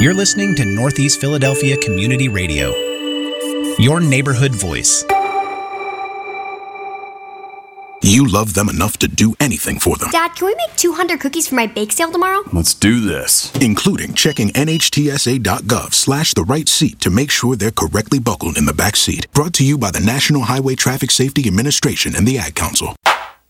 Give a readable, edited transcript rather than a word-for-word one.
You're listening to Northeast Philadelphia Community Radio, your neighborhood voice. You love them enough to do anything for them. Dad, can we make 200 cookies for my bake sale tomorrow? Let's do this. Including checking nhtsa.gov/the-right-seat to make sure they're correctly buckled in the back seat. Brought to you by the National Highway Traffic Safety Administration and the Ad Council.